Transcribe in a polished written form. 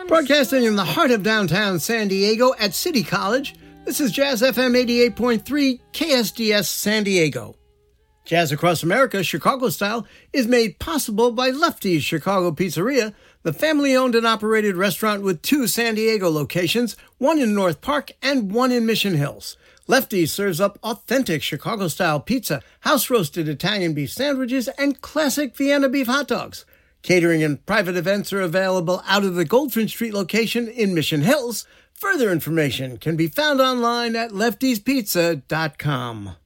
Broadcasting in the heart of downtown San Diego at City College, this is Jazz FM 88.3 KSDS San Diego. Jazz Across America, Chicago Style, is made possible by Lefty's Chicago Pizzeria, the family-owned and operated restaurant with 2 San Diego locations, one in North Park and one in Mission Hills. Lefty's serves up authentic Chicago-style pizza, house-roasted Italian beef sandwiches, and classic Vienna beef hot dogs. Catering and private events are available out of the Goldfinch Street location in Mission Hills. Further information can be found online at leftyspizza.com.